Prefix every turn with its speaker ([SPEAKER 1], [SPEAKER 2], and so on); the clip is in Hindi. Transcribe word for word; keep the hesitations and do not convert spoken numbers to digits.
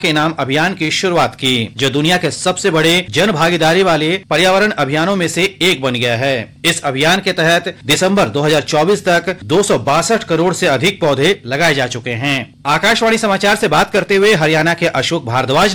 [SPEAKER 1] के नाम अभियान की शुरुआत की, जो दुनिया के सबसे बड़े जन भागीदारी वाले पर्यावरण अभियानों में से एक बन गया है। इस अभियान के तहत दिसंबर दो हज़ार चौबीस तक दो सौ बासठ करोड़ से अधिक पौधे लगाए जा चुके हैं। आकाशवाणी समाचार से बात करते हुए हरियाणा के अशोक भारद्वाज